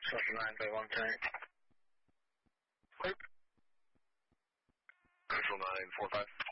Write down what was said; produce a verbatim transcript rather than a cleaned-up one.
Cessna nine five one tank. Clear. Central nine four five.